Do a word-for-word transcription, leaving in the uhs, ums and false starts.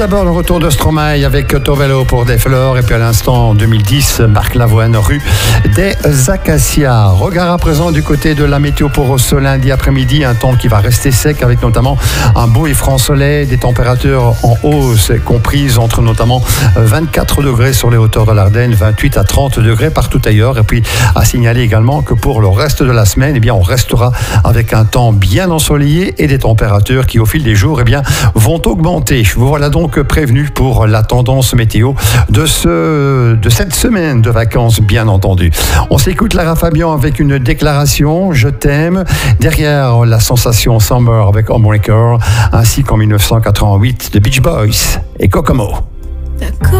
d'abord le retour de Stromae avec Tovelo pour des fleurs. Et puis à l'instant, en deux mille dix, Marc Lavoine, rue des Acacias. Regard à présent du côté de la météo pour ce lundi après-midi. Un temps qui va rester sec avec notamment un beau et franc soleil. Des températures en hausse comprises entre notamment vingt-quatre degrés sur les hauteurs de l'Ardenne, vingt-huit à trente degrés partout ailleurs. Et puis à signaler également que pour le reste de la semaine, eh bien, on restera avec un temps bien ensoleillé et des températures qui au fil des jours eh bien, vont augmenter. Vous voilà donc prévenu pour la tendance météo de, ce, de cette semaine de vacances, bien entendu. On s'écoute Lara Fabian avec une déclaration, je t'aime, derrière la sensation Summer avec Homebreaker, ainsi qu'en mille neuf cent quatre-vingt-huit The Beach Boys et Kokomo. D'accord.